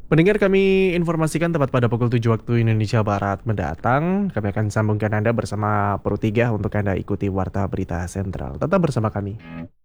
Pendengar, kami informasikan tepat pada pukul 7 waktu Indonesia Barat mendatang. Kami akan sambungkan Anda bersama Pro 3 untuk Anda ikuti Warta Berita Sentral. Tetap bersama kami.